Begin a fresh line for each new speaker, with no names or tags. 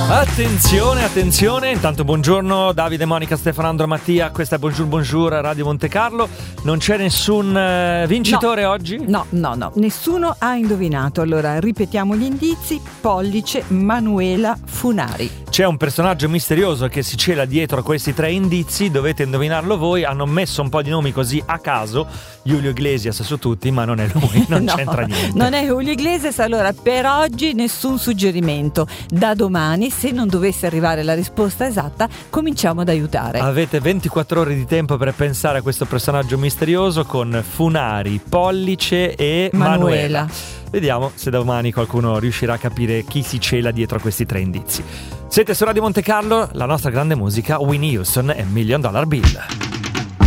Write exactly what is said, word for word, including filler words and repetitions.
Attenzione, attenzione, intanto buongiorno Davide, Monica, Stefano, Andro, Mattia, questa è Bonjour Bonjour a Radio Monte Carlo. Non c'è nessun uh, vincitore
no,
oggi?
No, no, no, nessuno ha indovinato. Allora ripetiamo gli indizi: Pollice, Manuela, Funari.
C'è un personaggio misterioso che si cela dietro a questi tre indizi, dovete indovinarlo voi. Hanno messo un po' di nomi così a caso, Julio Iglesias su tutti, ma non è lui, non
no,
c'entra niente.
Non è Julio Iglesias. Allora per oggi nessun suggerimento. Da domani, se non dovesse arrivare la risposta esatta, cominciamo ad aiutare.
Avete ventiquattro ore di tempo per pensare a questo personaggio misterioso con Funari, Pollice e Manuela. Manuela. Vediamo se domani qualcuno riuscirà a capire chi si cela dietro a questi tre indizi. Siete su Radio Monte Carlo, la nostra grande musica, Whitney Houston e Million Dollar Bill.